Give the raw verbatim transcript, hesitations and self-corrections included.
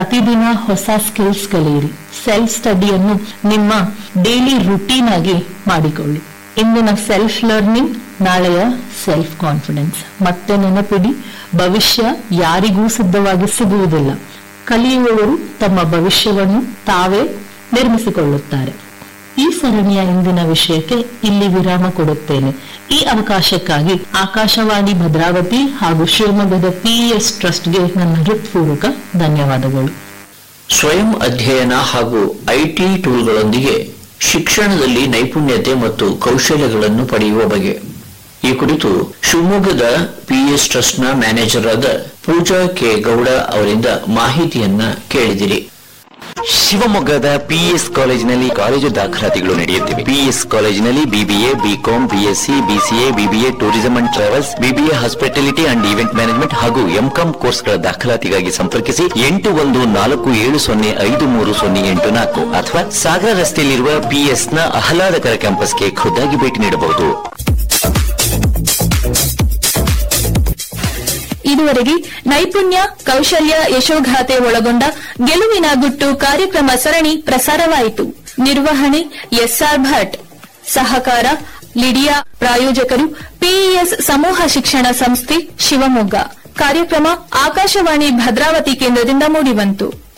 ಪ್ರತಿದಿನ ಹೊಸ ಸ್ಕಿಲ್ಸ್ ಕಲಿಯಿರಿ. ಸೆಲ್ಫ್ ಸ್ಟಡಿಯನ್ನು ನಿಮ್ಮ ಡೈಲಿ ರುಟೀನ್ ಆಗಿ ಮಾಡಿಕೊಳ್ಳಿ. ಇಂದಿನ ಸೆಲ್ಫ್ ಲರ್ನಿಂಗ್, ನಾಳೆಯ ಸೆಲ್ಫ್ ಕಾನ್ಫಿಡೆನ್ಸ್. ಮತ್ತೆ ನೆನಪಿಡಿ, ಭವಿಷ್ಯ ಯಾರಿಗೂ ಸಿದ್ಧವಾಗಿ ಸಿಗುವುದಿಲ್ಲ. ಕಲಿಯುವವರು ತಮ್ಮ ಭವಿಷ್ಯವನ್ನು ತಾವೇ ನಿರ್ಮಿಸಿಕೊಳ್ಳುತ್ತಾರೆ. ಈ ಸರಣಿಯ ಇಂದಿನ ವಿಷಯಕ್ಕೆ ಇಲ್ಲಿ ವಿರಾಮ ಕೊಡುತ್ತೇನೆ. ಈ ಅವಕಾಶಕ್ಕಾಗಿ ಆಕಾಶವಾಣಿ ಭದ್ರಾವತಿ ಹಾಗೂ ಶಿವಮೊಗ್ಗದ ಪಿಇಎಸ್ ಟ್ರಸ್ಟ್ಗೆ ನನ್ನ ಹೃತ್ಪೂರ್ವಕ ಧನ್ಯವಾದಗಳು. ಸ್ವಯಂ ಅಧ್ಯಯನ ಹಾಗೂ ಐಟಿ ಟೂಲ್ಗಳೊಂದಿಗೆ ಶಿಕ್ಷಣದಲ್ಲಿ ನೈಪುಣ್ಯತೆ ಮತ್ತು ಕೌಶಲ್ಯಗಳನ್ನು ಪಡೆಯುವ ಬಗೆ, ಈ ಕುರಿತು ಶಿವಮೊಗ್ಗದ ಪಿಇಎಸ್ ಟ್ರಸ್ಟ್ನ ಮ್ಯಾನೇಜರ್ ಆದ ಪೂಜಾ ಕೆ ಗೌಡ ಅವರಿಂದ ಮಾಹಿತಿಯನ್ನ ಕೇಳಿದಿರಿ. ಶಿವಮೊಗ್ಗದ ಪಿಇಎಸ್ ಕಾಲೇಜಿನಲ್ಲಿ ಕಾಲೇಜು ದಾಖಲಾತಿಗಳು ನಡೆಯುತ್ತಿವೆ. ಪಿಇಎಸ್ ಕಾಲೇಜಿನಲ್ಲಿ BBA, BCom, BSc, BCA, BBA tourism and travels, BBA hospitality and event management ಹಾಗೂ ಎಂಕಾಂ ಕೋರ್ಸ್ಗಳ ದಾಖಲಾತಿಗಾಗಿ ಸಂಪರ್ಕಿಸಿ ಎಂಟು ಒಂದು ನಾಲ್ಕು ಏಳು ಸೊನ್ನೆ ಐದು ಮೂರು ಸೊನ್ನೆ ಎಂಟು ನಾಲ್ಕು ಅಥವಾ ಸಾಗರ ರಸ್ತೆಯಲ್ಲಿರುವ ಪಿಇಎಸ್ನ ಆಹ್ಲಾದಕರ ಕ್ಯಾಂಪಸ್ಗೆ ಖುದ್ದಾಗಿ ಭೇಟಿ ನೀಡಬಹುದು. ಇದುವರೆಗೆ ನೈಪುಣ್ಯ, ಕೌಶಲ್ಯ, ಯಶೋಗಾಥೆ ಒಳಗೊಂಡ ಗೆಲುವಿನ ಗುಟ್ಟು ಕಾರ್ಯಕ್ರಮ ಸರಣಿ ಪ್ರಸಾರವಾಯಿತು. ನಿರ್ವಹಣೆ ಎಸ್ಆರ್ ಭಟ್, ಸಹಕಾರ ಲಿಡಿಯಾ, ಪ್ರಾಯೋಜಕರು ಪಿಇಎಸ್ ಸಮೂಹ ಶಿಕ್ಷಣ ಸಂಸ್ಥೆ ಶಿವಮೊಗ್ಗ. ಕಾರ್ಯಕ್ರಮ ಆಕಾಶವಾಣಿ ಭದ್ರಾವತಿ ಕೇಂದ್ರದಿಂದ ಮೂಡಿಬಂತು.